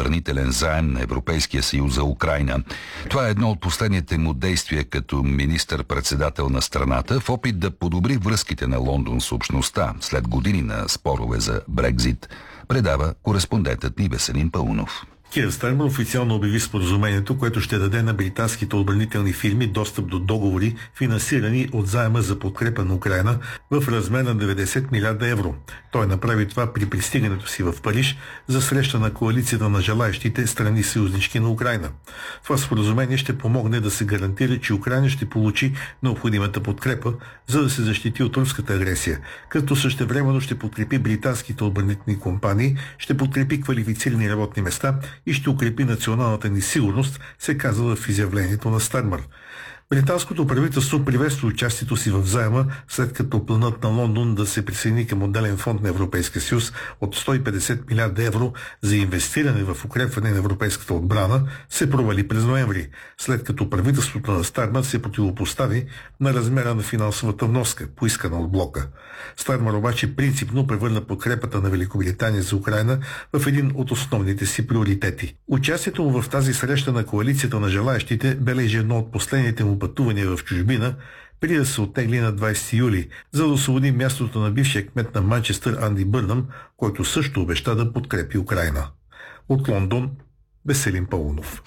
отбранителен заем на Европейския съюз за Украйна. Това е едно от последните му действия като министър-председател на страната в опит да подобри връзките на Лондон с общността след години на спорове за Брекзит, предава кореспондентът ни Веселин Паунов. Киев Стармер официално обяви споразумението, което ще даде на британските отбранителни фирми достъп до договори, финансирани от заема за подкрепа на Украйна в размер на 90 милиарда евро. Той направи това при пристигането си в Париж за среща на коалицията на желаещите страни съюзнички на Украйна. Това споразумение ще помогне да се гарантира, че Украйна ще получи необходимата подкрепа, за да се защити от руската агресия, като същевременно ще подкрепи британските отбранителни компании, ще подкрепи квалифицирани работни места и ще укрепи националната ни сигурност, се казва в изявлението на Стармер. Британското правителство приветства участието си в заема, след като планът на Лондон да се присъедини към отделен фонд на Европейския съюз от 150 милиарда евро за инвестиране в укрепване на европейската отбрана се провали през ноември, след като правителството на Стармер се противопостави на размера на финансовата вноска, поискана от блока. Стармер обаче принципно превърна подкрепата на Великобритания за Украйна в един от основните си приоритети. Участието му в тази среща на коалицията на желаещите бележи едно от последните му пътувания в чужбина, преди да се оттегли на 20 юли, за да освободи мястото на бившия кмет на Манчестър Анди Бърнъм, който също обеща да подкрепи Украйна. От Лондон, Веселин Паунов.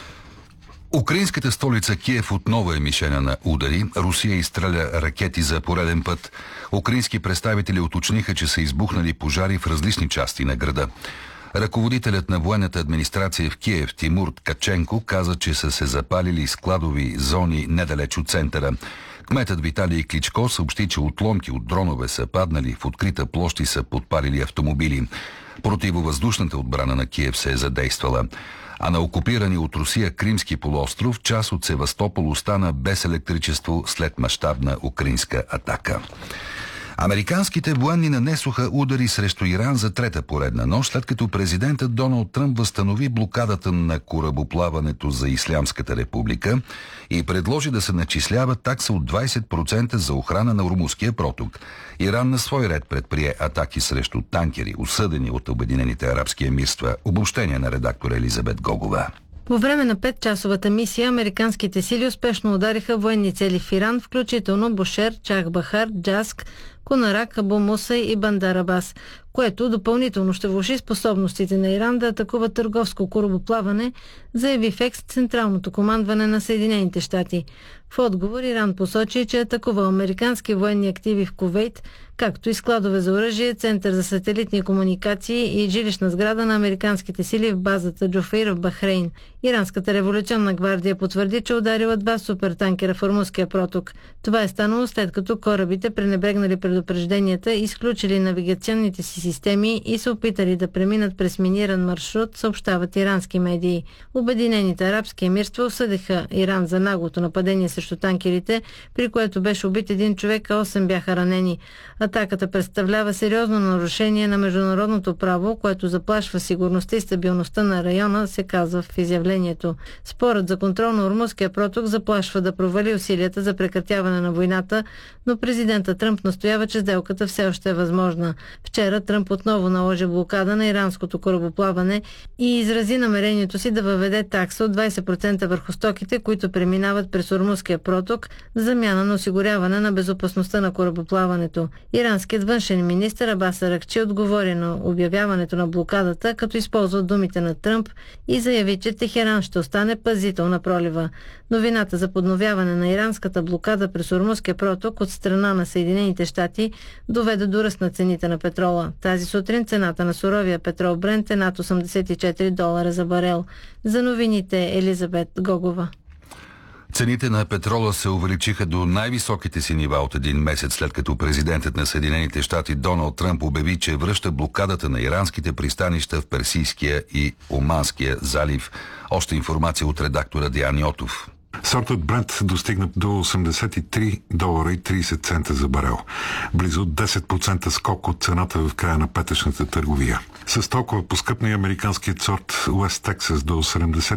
Украинската столица Киев отново е мишена на удари. Русия изстреля ракети за пореден път. Украински представители уточниха, че са избухнали пожари в различни части на града. Ръководителят на военната администрация в Киев Тимур Ткаченко каза, че са се запалили складови зони недалеч от центъра. Кметът Виталий Кличко съобщи, че отломки от дронове са паднали в открита площ и са подпалили автомобили. Противовъздушната отбрана на Киев се е задействала. А на окупирани от Русия Кримски полуостров част от Севастопол остана без електричество след мащабна украинска атака. Американските военни нанесоха удари срещу Иран за трета поредна нощ, след като президентът Доналд Тръмп възстанови блокадата на корабоплаването за Ислямската република и предложи да се начислява такса от 20% за охрана на Ормузския проток. Иран на свой ред предприе атаки срещу танкери, осъдени от Обединените арабски емирства. Обобщение на редактора Елизабет Гогова. По време на 5-часовата мисия американските сили успешно удариха военни цели в Иран, включително Бушер, Чах Бахар, Джаск, Кунарак, Абу Муса и Бандар Абас, което допълнително ще влоши способностите на Иран да атакува търговско корабоплаване, заяви в Централното командване на Съединените щати. В отговор Иран посочи, че атакува американски военни активи в Кувейт, както и складове за оръжие, център за сателитни комуникации и жилищна сграда на американските сили в базата Джофейр в Бахрейн. Иранската революционна гвардия потвърди, че ударила 2 супертанкера в Ормузския проток. Това е станало след като корабите пренебрегнали предупрежденията, изключили навигационните си системи и се опитали да преминат през миниран маршрут, съобщават ирански медии. Обединените арабски емирства осъдиха Иран за наглото нападение срещу танкерите, при което беше убит 1 човек, а 8 бяха ранени. Атаката представлява сериозно нарушение на международното право, което заплашва сигурността и стабилността на района, се казва в изявлението. Спорът за контрол на Ормузския проток заплашва да провали усилията за прекратяване на войната, но президента Тръмп настоява, че сделката все още е възможна. Вчера Тръмп отново наложи блокада на иранското корабоплаване и изрази намерението си да въведе такса от 20% върху стоките, които преминават през Ормузския проток, в замяна на осигуряване на безопасността на корабоплаването. Иранският външен министър Абас Аракчи отговори на обявяването на блокадата, като използва думите на Тръмп и заяви, че Техеран ще остане пазител на пролива. Новината за подновяване на иранската блокада през Ормузския проток от страна на Съединените щати доведе до ръст на цените на петрола. Тази сутрин цената на суровия петрол Брент е над $84 за барел. За новините Елизабет Гогова. Цените на петрола се увеличиха до най-високите си нива от един месец, след като президентът на Съединените щати Доналд Тръмп обяви, че връща блокадата на иранските пристанища в Персийския и Оманския залив. Още информация от редактора Диан Йотов. Сортът Брент достигна до $83.30 за барел. Близо 10% скок от цената в края на петъчната търговия. С толкова поскъпна и американският сорт Уест Тексас до